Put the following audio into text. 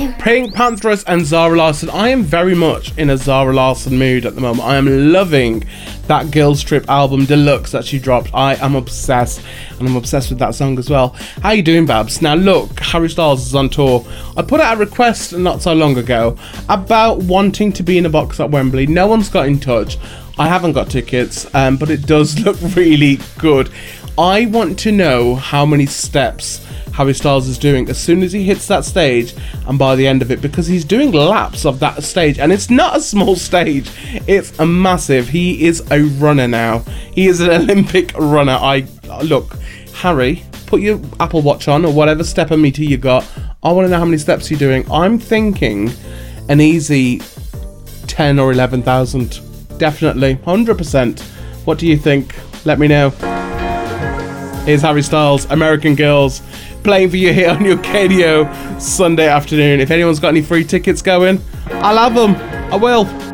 Pink Pantheress and Zara Larsson. I am very much in a Zara Larsson mood at the moment. I am loving that Girls Trip album deluxe that she dropped. I am obsessed, and I'm obsessed with that song as well. How you doing, Babs? Now look, Harry Styles is on tour. I put out a request not so long ago about wanting to be in a box at Wembley. No one's got in touch. I haven't got tickets, but it does look really good. I want to know how many steps Harry Styles is doing as soon as he hits that stage and by the end of it, because he's doing laps of that stage, and it's not a small stage, it's a massive. He is a runner now. He is an Olympic runner. Look, Harry, put your Apple Watch on or whatever step-o-meter you got. I want to know how many steps you're doing. I'm thinking an easy 10 or 11,000. Definitely, 100%. What do you think? Let me know. Here's Harry Styles, American Girls, playing for you here on your KDO Sunday afternoon. If anyone's got any free tickets going, I'll have them. I will.